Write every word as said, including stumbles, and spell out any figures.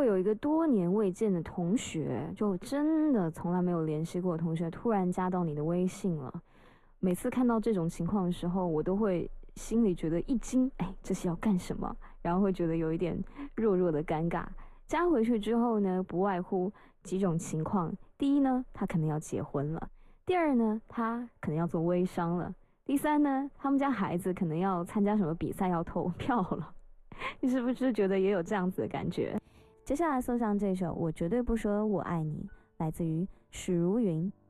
果有一个多年未见的同学，就真的从来没有联系过的同学，突然加到你的微信了，每次看到这种情况的时候，我都会心里觉得一惊，哎，这是要干什么？然后会觉得有一点弱弱的尴尬。加回去之后呢，不外乎几种情况：第一呢，他可能要结婚了；第二呢，他可能要做微商了；第三呢，他们家孩子可能要参加什么比赛要投票了。你是不是觉得也有这样子的感觉？接下来送上这首《我绝对不说我爱你》，来自于许茹芸。